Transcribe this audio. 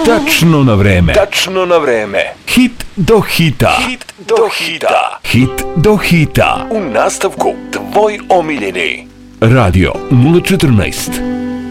Tačno na vreme. Tačno na vreme. Hit do hita. Hit do hita. Hit do hita. U nastavku tvoj omiljeni. Radio 014.